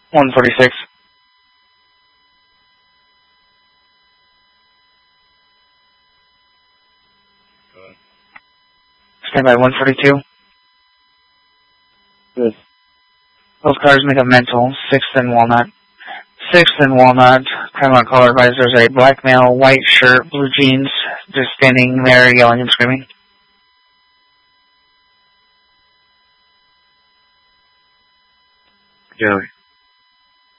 146. Stand by 142. Good. Those cars make a mental. 6th and Walnut. 6th and Walnut. Crime on caller advisors. A black male, white shirt, blue jeans, just standing there yelling and screaming. Joey.